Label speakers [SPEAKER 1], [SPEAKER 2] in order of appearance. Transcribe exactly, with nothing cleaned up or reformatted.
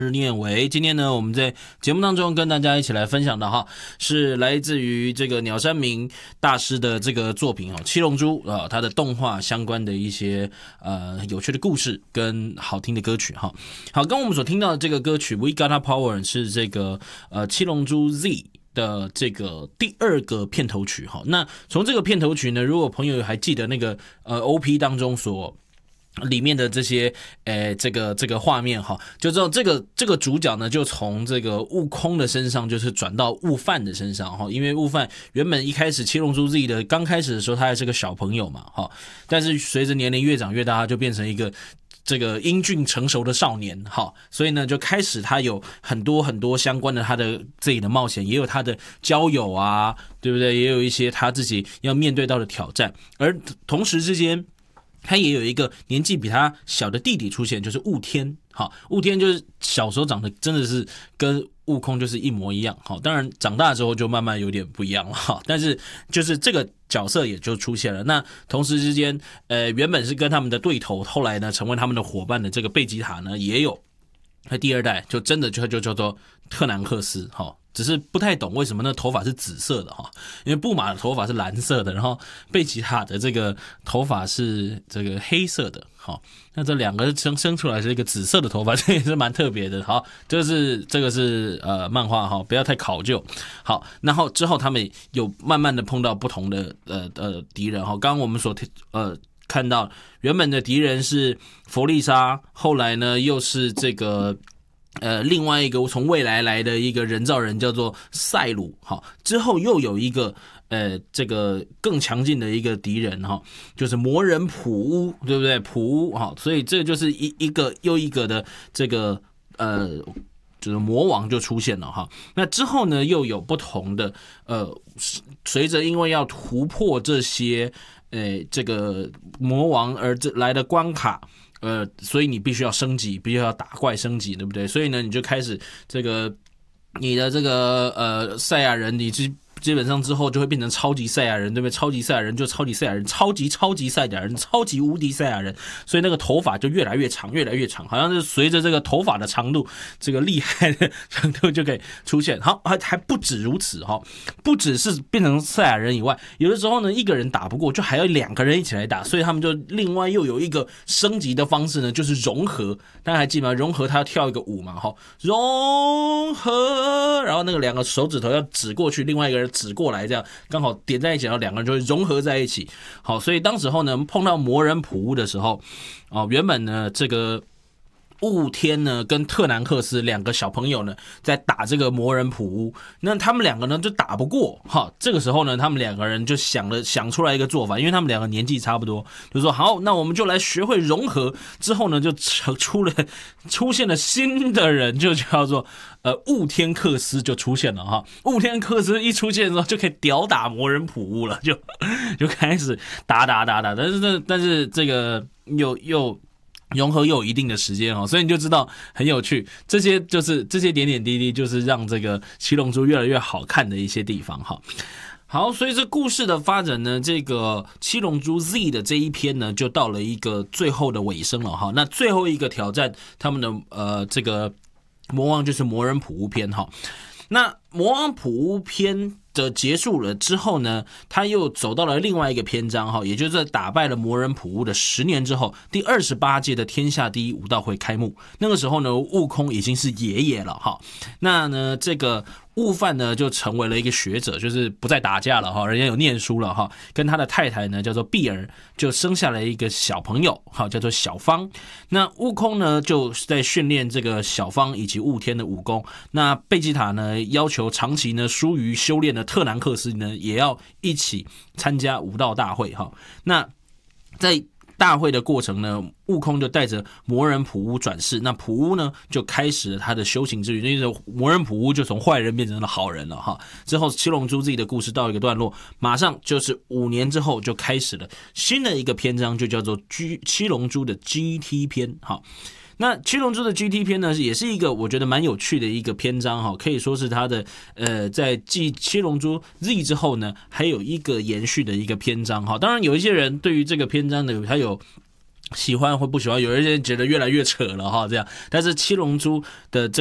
[SPEAKER 1] 是聂伟，今天呢，我们在节目当中跟大家一起来分享的哈，是来自于这个鸟山明大师的这个作品哦，《七龙珠》啊，它的动画相关的一些呃有趣的故事跟好听的歌曲哈。好，跟我们所听到的这个歌曲《We Gotta Power》是这个呃《七龙珠 Z》的这个第二个片头曲哈。那从这个片头曲呢，如果朋友还记得那个呃 O P 当中所里面的这些诶这个这个画面哈，就知道这个这个主角呢就从这个悟空的身上就是转到悟饭的身上哈，因为悟饭原本一开始七龙珠 Z 的刚开始的时候他还是个小朋友嘛哈，但是随着年龄越长越大，他就变成一个这个英俊成熟的少年哈，所以呢就开始他有很多很多相关的他的自己的冒险，也有他的交友啊，对不对？也有一些他自己要面对到的挑战，而同时之间他也有一个年纪比他小的弟弟出现，就是悟天。好，悟天就是小时候长得真的是跟悟空就是一模一样。好，当然长大之后就慢慢有点不一样了哈。但是就是这个角色也就出现了。那同时之间，呃，原本是跟他们的对头，后来呢成为他们的伙伴的这个贝吉塔呢，也有。那第二代就真的就就叫做特南克斯哈。只是不太懂为什么那头发是紫色的哈，因为布马的头发是蓝色的，然后贝吉塔的这个头发是这个黑色的哈，那这两个生生出来是一个紫色的头发，这也是蛮特别的。好，这是这个是呃漫画哈，不要太考究。好，然后之后他们有慢慢的碰到不同的呃呃敌人哈，刚刚我们所呃看到原本的敌人是弗利萨，后来呢又是这个。呃，另外一个从未来来的一个人造人叫做赛鲁，哈，之后又有一个呃，这个更强劲的一个敌人哈，就是魔人普乌，对不对？普乌哈，所以这就是一一个又一个的这个呃，就是魔王就出现了哈。那之后呢，又有不同的呃，随着因为要突破这些呃这个魔王而这来的关卡。呃，所以你必须要升级，必须要打怪升级，对不对？所以呢，你就开始这个你的这个呃赛亚人，你基基本上之后就会变成超级赛亚人，对不对？超级赛亚人就超级赛亚人，超级超级赛亚人，超级无敌赛亚人，所以那个头发就越来越长，越来越长，好像是随着这个头发的长度，这个厉害的程度就可以出现。好，还还不止如此哈，不只是变成赛亚人以外，有的时候呢一个人打不过，就还要两个人一起来打，所以他们就另外又有一个升级的方式呢，就是融合。大家还记得吗？融合他要跳一个舞嘛，哈，融合，然后那个两个手指头要指过去，另外一个人指过来，这样刚好点在一起，然后两个人就会融合在一起。好，所以当时候呢碰到魔人普乌的时候，哦，原本呢这个悟天呢跟特南克斯两个小朋友呢在打这个魔人普乌，那他们两个呢就打不过哈。这个时候呢，他们两个人就想了想出来一个做法，因为他们两个年纪差不多，就说好，那我们就来学会融合。之后呢，就出了出现了新的人，就叫做呃悟天克斯就出现了哈。悟天克斯一出现的时候，就可以屌打魔人普乌了，就就开始打打打打。但是这但是这个又又。融合又有一定的时间哦，所以你就知道很有趣。这些就是这些点点滴滴，就是让这个七龙珠越来越好看的一些地方哈。好，随着故事的发展呢，这个七龙珠 Z 的这一篇呢，就到了一个最后的尾声了哈。那最后一个挑战他们的呃这个魔王就是魔人普乌篇哈。那魔王普乌篇的结束了之后呢，他又走到了另外一个篇章哈，也就是在打败了魔人普乌的十年之后，第二十八届的天下第一武道会开幕。那个时候呢，悟空已经是爷爷了哈。那呢，这个悟饭呢就成为了一个学者，就是不再打架了哈，人家有念书了哈。跟他的太太呢叫做碧儿，就生下了一个小朋友哈，叫做小方。那悟空呢就在训练这个小方以及悟天的武功。那贝吉塔呢要求长期呢疏于修炼的特南克斯呢也要一起参加武道大会哈。那在大会的过程呢，悟空就带着魔人普乌转世，那普乌呢就开始了他的修行之旅，那个魔人普乌就从坏人变成了好人了哈。之后七龙珠自己的故事到一个段落，马上就是五年之后就开始了新的一个篇章，就叫做 G 七龙珠的 G T 篇哈。那七龙珠的 G T 篇呢，也是一个我觉得蛮有趣的一个篇章哈，可以说是它的呃，在继七龙珠 Z 之后呢，还有一个延续的一个篇章哈。当然有一些人对于这个篇章呢，他有喜欢或不喜欢，有一些人觉得越来越扯了哈，这样。但是七龙珠的这